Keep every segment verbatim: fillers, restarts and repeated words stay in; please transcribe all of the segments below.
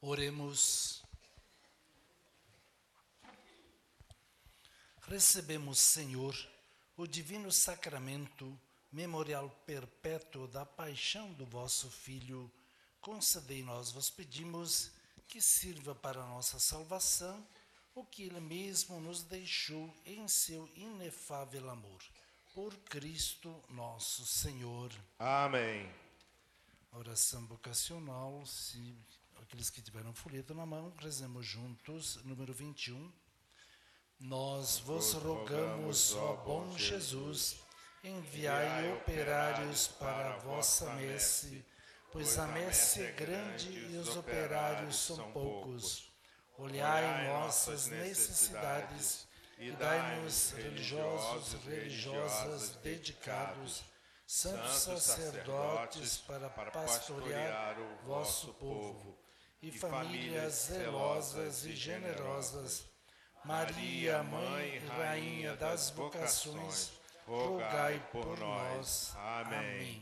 Oremos. Recebemos, Senhor, o divino sacramento, memorial perpétuo da paixão do vosso Filho. Concedei-nós, vos pedimos, que sirva para a nossa salvação o que Ele mesmo nos deixou em seu inefável amor. Por Cristo nosso Senhor. Amém. A oração vocacional, se aqueles que tiveram folheto na mão, rezemos juntos, número vinte e um. Nós vos rogamos, ó bom Jesus, enviai operários para a vossa messe, pois a messe é grande e os operários são poucos. Olhai nossas necessidades e dai-nos religiosos e religiosas dedicados, santos sacerdotes para pastorear o vosso povo, e famílias zelosas e generosas. Maria, Mãe e Rainha das vocações, rogai por nós. Amém.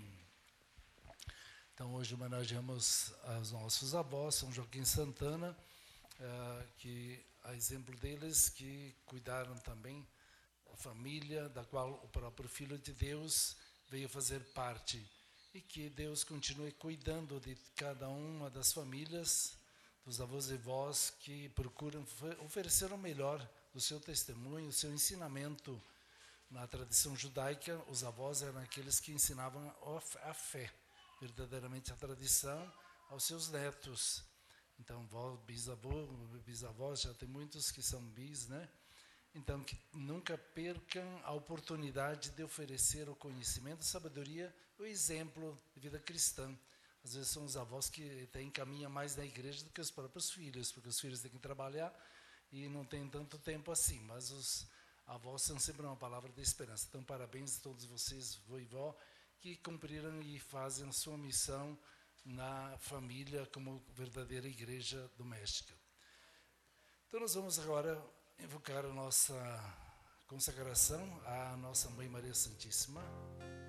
Então, hoje homenageamos aos nossos avós, São Joaquim Santana, uh, que, a exemplo deles, que cuidaram também da família, da qual o próprio Filho de Deus veio fazer parte. E que Deus continue cuidando de cada uma das famílias, dos avós e vós que procuram oferecer o melhor do seu testemunho, do seu ensinamento. Na tradição judaica, os avós eram aqueles que ensinavam a fé, verdadeiramente a tradição, aos seus netos. Então, vó, bisavô, bisavós, já tem muitos que são bis, né? Então, que nunca percam a oportunidade de oferecer o conhecimento, a sabedoria, o exemplo de vida cristã. Às vezes são os avós que até encaminham mais na igreja do que os próprios filhos, porque os filhos têm que trabalhar e não tem tanto tempo assim, mas os avós são sempre uma palavra de esperança. Então, parabéns a todos vocês, vô e vó, que cumpriram e fazem a sua missão na família como verdadeira igreja doméstica. Então, nós vamos agora invocar a nossa consagração à nossa Mãe Maria Santíssima.